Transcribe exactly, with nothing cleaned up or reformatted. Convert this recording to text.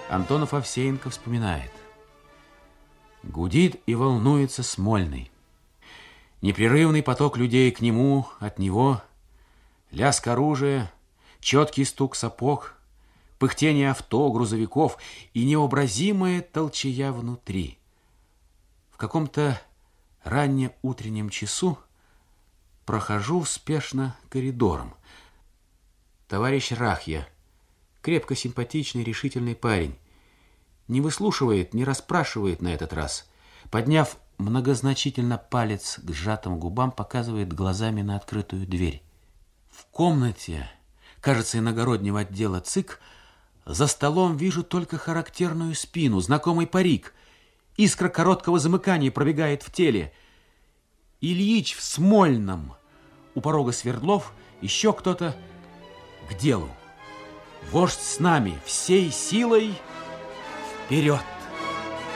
Антонов Овсеенко вспоминает. Гудит и волнуется Смольный. Непрерывный поток людей к нему, от него, лязг оружия, четкий стук сапог, пыхтение авто, грузовиков и невообразимая толчая внутри. В каком-то раннеутреннем часу прохожу спешно коридором. Товарищ Рахья, крепко симпатичный, решительный парень, не выслушивает, не расспрашивает на этот раз. Подняв многозначительно палец к сжатым губам, показывает глазами на открытую дверь. В комнате, кажется, иногороднего отдела ЦИК, за столом вижу только характерную спину, знакомый парик. Искра короткого замыкания пробегает в теле. Ильич в Смольном. У порога Свердлов, еще кто-то. К делу. Вождь с нами, всей силой вперед!